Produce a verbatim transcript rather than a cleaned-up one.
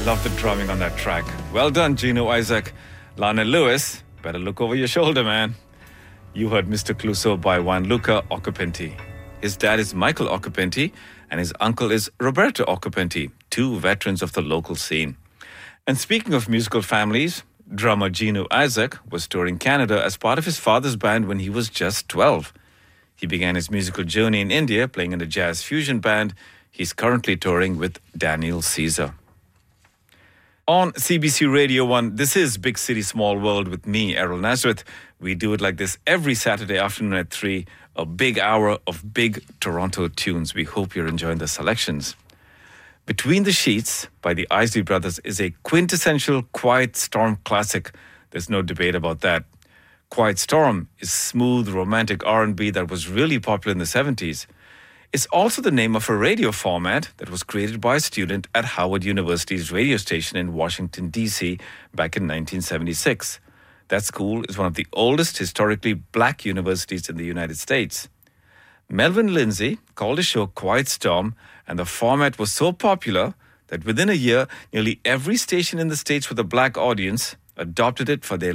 Love the drumming on that track. Well done, Gino Isaac. Lana Lewis, better look over your shoulder, man. You heard Mister Clouseau by Gianluca Occhipinti. His dad is Michael Occhipinti, and his uncle is Roberto Occhipinti, two veterans of the local scene. And speaking of musical families, drummer Gino Isaac was touring Canada as part of his father's band when he was just twelve. He began his musical journey in India playing in a jazz fusion band. He's currently touring with Daniel Caesar. On C B C Radio one, this is Big City Small World with me, Errol Nazareth. We do it like this every Saturday afternoon at three, a big hour of big Toronto tunes. We hope you're enjoying the selections. Between the Sheets by the Isley Brothers is a quintessential Quiet Storm classic. There's no debate about that. Quiet Storm is smooth, romantic R and B that was really popular in the seventies. It's also the name of a radio format that was created by a student at Howard University's radio station in Washington, D C back in nineteen seventy-six. That school is one of the oldest historically black universities in the United States. Melvin Lindsay called his show Quiet Storm, and the format was so popular that within a year, nearly every station in the States with a black audience adopted it for their